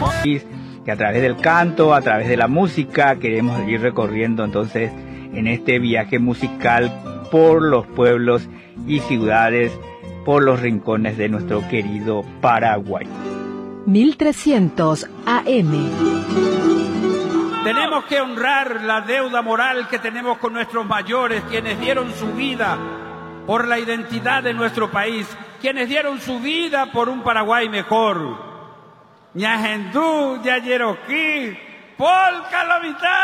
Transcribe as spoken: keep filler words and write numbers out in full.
que a través del canto, a través de la música, queremos ir recorriendo entonces en este viaje musical por los pueblos y ciudades, por los rincones de nuestro querido Paraguay. mil trescientos A M. Tenemos que honrar la deuda moral que tenemos con nuestros mayores, quienes dieron su vida por la identidad de nuestro país, quienes dieron su vida por un Paraguay mejor. Ñahendú, Yayeroquí, Polka la mitad.